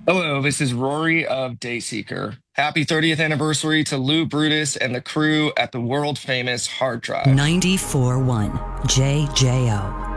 Hello, this is Rory of Dayseeker. Happy 30th anniversary to Lou Brutus and the crew at the world famous Hard Drive. 94.1 JJO.